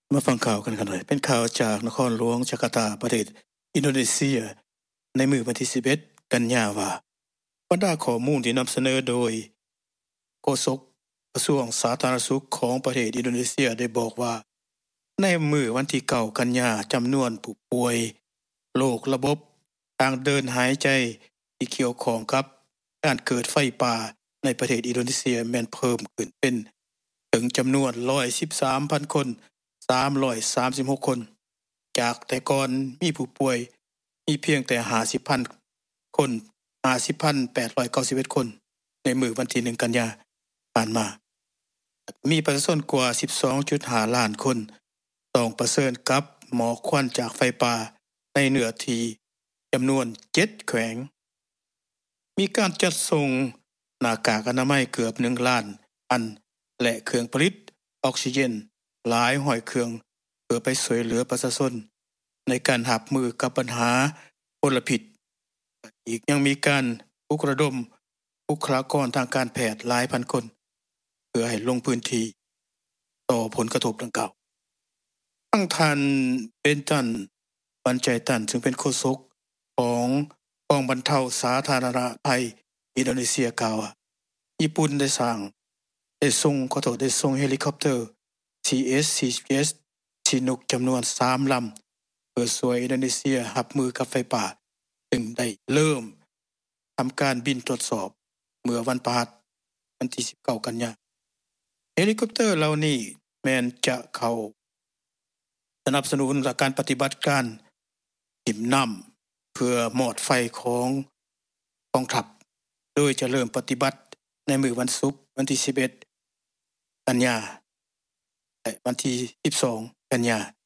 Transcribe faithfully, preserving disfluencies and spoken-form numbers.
มาฟังข่าวกันกันหน่อยเป็นข่าวจากนครหลวงจาการ์ตาประเทศอินโดนีเซียในมื้อวันที่สิบเอ็ดกันยายนว่าบรรดาข้อมูลที่นําเสนอโดยโฆษกกระทรวงสาธารณสุขของประเทศอินโดนีเซียได้บอกว่าในมื้อวันที่เก้ากันยายนจํานวนผู้ป่วยโรคระบบทางเดินหายใจที่เกี่ยวข้องกับการเกิดไฟป่าในประเทศอินโดนีเซียแม้นเพิ่มขึ้นเป็นถึงจํานวน หนึ่งร้อยสิบสามพัน คนสามร้อยสามสิบหก คนจากแต่ก่อนมีผู้ป่วยมีเพียงแต่ห้าสิบพัน คน ห้าสิบพันแปดร้อยเก้าสิบเอ็ด คนในมื้อวันที่หนึ่งกันยายนผ่านมามีประชาชนกว่า สิบสองจุดห้า ล้านคนต้องเผชิญกับหมอกควันจากไฟป่าในเนื้อที่จํานวนเจ็ดแขวงมีการจัดส่งหน้ากากอนามัยเกือบหนึ่งล้านอันและเครื่องผลิตออกซิเจนหลายร้อยเครื่องเพื่อไปช่วยเหลือประชาชนในการรับมือกับปัญหามลพิษอีกยังมีการปลุกระดมบุคลากรทางการแพทย์หลายพันคนเพื่อให้ลงพื้นที่ต่อผลกระทบดังกล่าวทั้งท่านเป็นตันปัญใจตันซึ่งเป็นโฆษกของกองบรรเทาสาธารณภัยอินโดนีเซียกล่าวว่าญี่ปุ่นได้สร้างได้ส่งขอโทษได้ส่งเฮลิคอปเตอร์ ที เอส สี่ เอส Chinook จํานวนสามลำเพื่อช่วยอินโดนีเซียรับมือกับไฟป่าซึ่งได้เริ่มทําการบินตรวจสอบเมื่อวันพฤหัสวันที่สิบเก้ากันยายนเฮลิคอปเตอร์เหล่านี้แม้นจะเข้าสนับสนุนการปฏิบัติการหิมน้ําเพื่อหมอดไฟของกองทัพโดยจะเริ่มปฏิบัติในมื้อวันศุกร์วันที่สิบเอ็ดกันยายนและวันที่สิบสองกันยายน